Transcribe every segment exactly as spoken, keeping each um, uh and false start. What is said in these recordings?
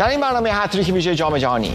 در این برنامه هتریک ویژه جام جهانی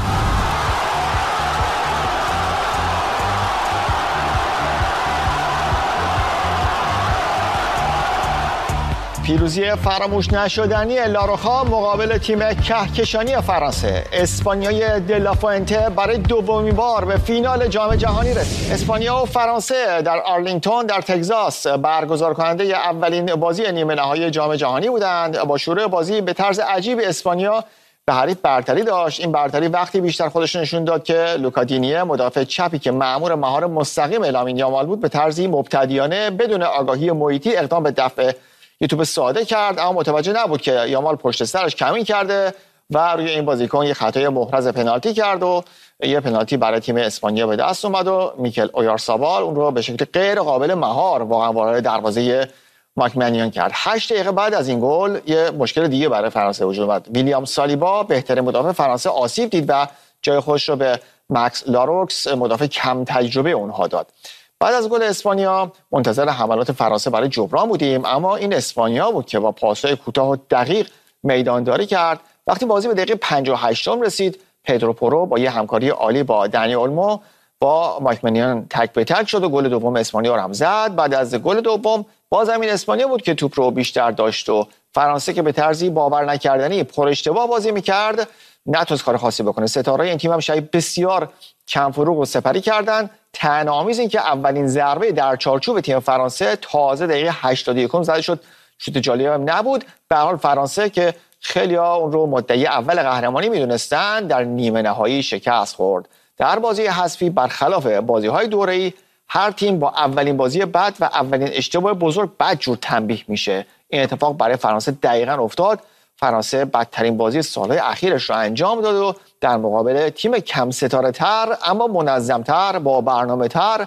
پیروزی فراموش نشدنی لاروخا مقابل تیم کهکشانی فرانسه. اسپانیای دلافوئنته برای دومین بار به فینال جام جهانی رسید. اسپانیا و فرانسه در آرلینگتون در تگزاس برگزار کننده اولین بازی نیمه نهایی جام جهانی بودند. با شروع بازی به طرز عجیب اسپانیا به حریف برتری داشت. این برتری وقتی بیشتر خودش نشون داد که لوکا دینیه مدافع چپی که مأمور مهار مستقیم لامین یامال بود به طرزی مبتدیانه بدون آگاهی محیطی اقدام به دفع یه توپ ساده کرد، اما متوجه نبود که یامال پشت سرش کمین کرده و روی این بازیکن یه خطای محرز پنالتی کرد و یه پنالتی برای تیم اسپانیا به دست اومد و میکل اویارسابال اون رو به شکل غیر قابل مهار واقعا وارد دروازه ماکمنیان کرد. هشت دقیقه بعد از این گل یه مشکل دیگه برای فرانسه وجود اومد. ویلیام سالیبا بهترین مدافع فرانسه آسیب دید و جای خودش رو به مکس لاروکس مدافع کم تجربه اونها داد. بعد از گل اسپانیا منتظر حملات فرانسه برای جبران بودیم، اما این اسپانیا بود که با پاس‌های کوتاه و دقیق میدانداری کرد. وقتی بازی به دقیقه پنجاه و هشت رسید، پدرو پورو با یه همکاری عالی با دنی اولمو با ماکمنیان تک به تک شد و گل دوم اسپانیا رو هم زد. بعد از گل دوم باز همین اسپانیا بود که توپ رو بیشتر داشت و فرانسه که به طرزی باور نکردنی پر اشتباه بازی می‌کرد نتونست کار خاصی بکنه. ستاره‌های این تیم هم شاید بسیار کم فروغ و سپری کردن. طعنه‌آمیز این که اولین ضربه در چارچوب تیم فرانسه تازه دقیقه هشتاد و یک زده شد. شوت جالب هم نبود. به هر حال فرانسه که خیلی‌ها اون رو مدعی اول قهرمانی می‌دونستان در نیمه نهایی شکست خورد. در بازی حذفی برخلاف بازی‌های دوره‌ای هر تیم با اولین بازی بد و اولین اشتباه بزرگ بدجور تنبیه میشه. این اتفاق برای فرانسه دقیقاً افتاد. فرانسه بدترین بازی سالهای اخیرش را انجام داد و در مقابل تیم کم ستاره تر اما منظم تر با برنامه تر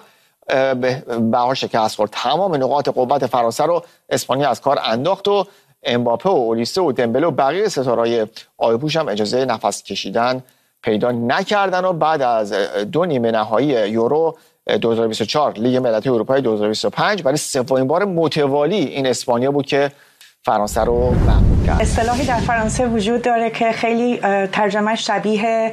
به بهار شکست خورد. تمام نقاط قوت فرانسه رو اسپانیا از کار انداخت و امباپه و اولیسه و دمبله و بقیه ستارهای آیپوش هم اجازه نفس کشیدن پیدا نکردن و بعد از دو نیمه نهایی یورو دو هزار و بیست و چهار لیگ ملت‌های اروپای دو هزار و بیست و پنج برای سومین بار متوالی این اسپانیا بود که فرانسه رو مغلوب کرد. اصطلاحی در فرانسه وجود داره که خیلی ترجمه شبیه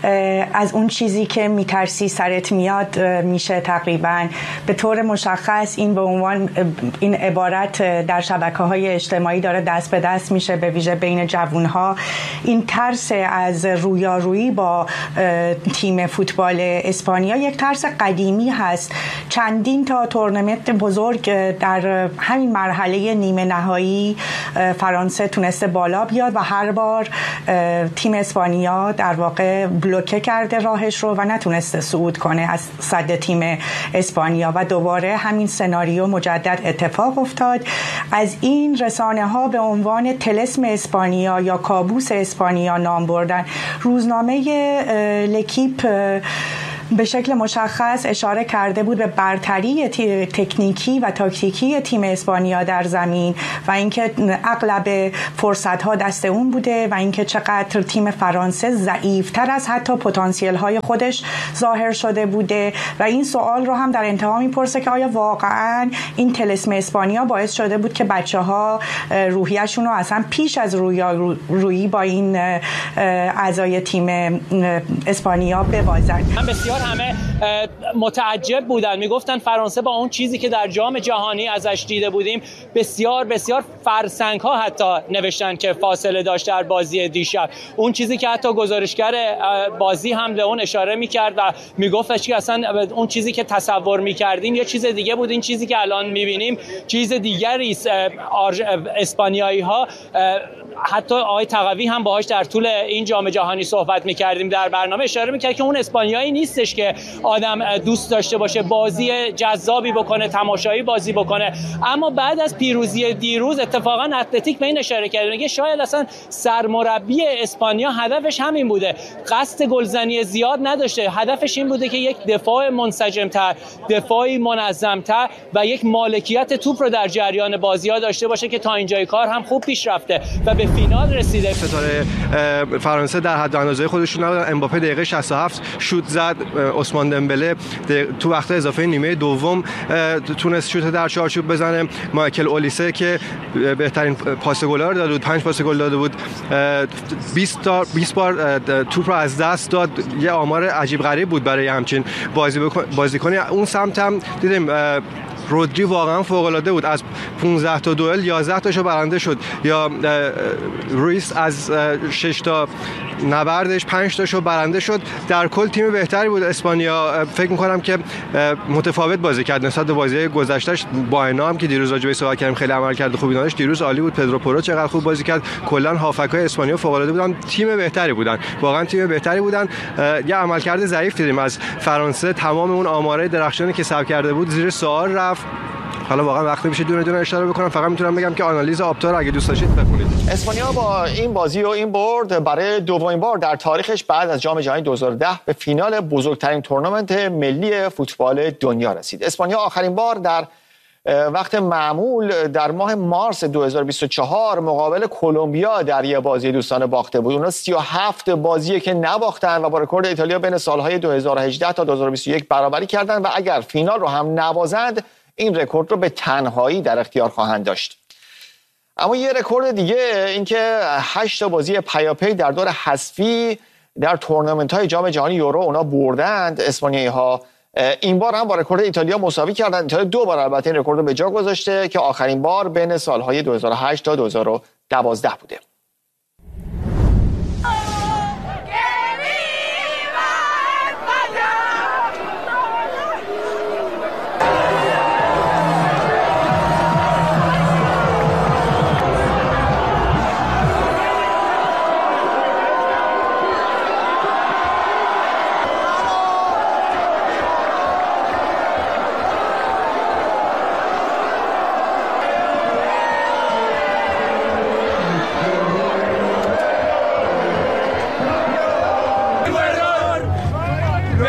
از اون چیزی که میترسی سرت میاد میشه. تقریبا به طور مشخص این به عنوان این عبارت در شبکه‌های اجتماعی داره دست به دست میشه، به ویژه بین جوانها. این ترس از رویارویی با تیم فوتبال اسپانیا یک ترس قدیمی هست. چندین تا تورنمنت بزرگ در همین مرحله نیمه نهایی فرانسه تونسته بالا بیاد و هر بار تیم اسپانیا در واقع بلوکه کرده راهش رو و نتونسته صعود کنه از صد تیم اسپانیا و دوباره همین سناریو مجدد اتفاق افتاد. از این رسانه ها به عنوان طلسم اسپانیا یا کابوس اسپانیا نام بردن. روزنامه لکیپ به شکل مشخص اشاره کرده بود به برتری تکنیکی و تاکتیکی تیم اسپانیا در زمین و اینکه اغلب فرصت‌ها دست اون بوده و اینکه چقدر تیم فرانسه ضعیف‌تر از حتی پتانسیل‌های خودش ظاهر شده بوده و این سوال رو هم در انتها می‌پرسه که آیا واقعاً این طلسم اسپانیا باعث شده بود که بچه‌ها روحیه‌شون رو اصلا پیش از رویارویی با این اعضای تیم اسپانیا ببازن. بسیار همه متعجب بودن، میگفتن فرانسه با اون چیزی که در جام جهانی ازش دیده بودیم بسیار بسیار فرسنگ ها حتی نوشتن که فاصله داشت در بازی دیشب. اون چیزی که حتی گزارشگر بازی هم به اون اشاره میکرد و میگفتش که اصلا اون چیزی که تصور میکردیم یه چیز دیگه بود، این چیزی که الان میبینیم چیز دیگری است. اسپانیایی ها، حتی آقای تقوی هم باهاش در طول این جام جهانی صحبت میکردیم در برنامه، اشاره میکرد که اون اسپانیایی نیستش که آدم دوست داشته باشه بازی جذابی بکنه، تماشایی بازی بکنه. اما بعد از پیروزی دیروز اتفاقا اتلتیک به این اشاره کرد، میگه شاید اصلا سرمربی اسپانیا هدفش همین بوده، قصد گلزنی زیاد نداشته، هدفش این بوده که یک دفاع منسجم‌تر، دفاعی منظم‌تر و یک مالکیت توپ رو در جریان بازی‌ها داشته باشه که تا اینجای کار هم خوب پیش رفته و به فینال رسیده. ستاره فرانسه در حد اندازه خودشون نبودن. امباپه دقیقه شصت و هفت شوت زد، عثمان دمبله تو وقت اضافه نیمه دوم تونست شوت در چارچوب بزنه، مایکل اولیسه که بهترین پاس گل رو داده بود، پنج پاس گل داده بود، بیست تا بیست بار توپ رو از دست داد. یه آمار عجیب غریب بود برای همچین بازی بازیکنی. اون سمت هم دیدیم رودری واقعا فوق العاده بود، از پانزده تا دوئل یازده تاشو برنده شد، یا رویس از شش تا نبردش پنج تاشو برنده شد. در کل تیم بهتری بود اسپانیا. فکر می‌کنم که متفاوت بازی کرد نسبت به بازی گذشتهش. با اینا هم که دیروز راجع به صحبت کردیم خیلی عمل کرد خوبی داشت، دیروز عالی بود. پدرو پورو چقدر خوب بازی کرد. کلا هافک‌های اسپانیا فوق العاده بودن، تیم بهتری بودن، واقعا تیم بهتری بودن. یه عملکرد ضعیف دیدیم از فرانسه. تمام اون آمارای درخشانی که ثبت کرده بود زیر سوال رفت. حالا واقعا وقتی میشه دونه دونه اشاره بکنم، فقط میتونم بگم که آنالیز آپتا رو اگه دوست داشتید بخونید. اسپانیا با این بازی و این برد برای دومین بار در تاریخش بعد از جام جهانی دو هزار و ده به فینال بزرگترین تورنمنت ملی فوتبال دنیا رسید. اسپانیا آخرین بار در وقت معمول در ماه مارس دو هزار و بیست و چهار مقابل کلمبیا در یه بازی دوستانه باخته بود. اونا سی و هفت بازیه که نباختن و با رکورد ایتالیا بین سالهای دو هزار و هجده تا دو هزار و بیست و یک برابری کردن و اگر فینال رو هم نوازند این رکورد رو به تنهایی در اختیار خواهند داشت. اما یه رکورد دیگه این که هشت تا بازی پیاپی در دور حذفی در تورنمنت‌های جام جهانی یورو اونا بردند اسپانیایی‌ها. این بار هم با رکورد ایتالیا مساوی کردن. ایتالیا دو بار البته این رکورد رو به جا گذاشته که آخرین بار بین سالهای دو هزار و هشت تا دو هزار و دوازده بوده.